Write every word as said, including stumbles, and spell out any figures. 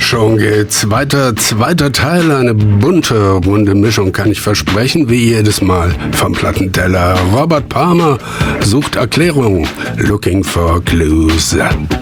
schon geht's. Weiter, zweiter Teil, eine bunte, runde Mischung, kann ich versprechen, wie jedes Mal vom Plattenteller. Robert Palmer sucht Erklärung. Looking for Clues.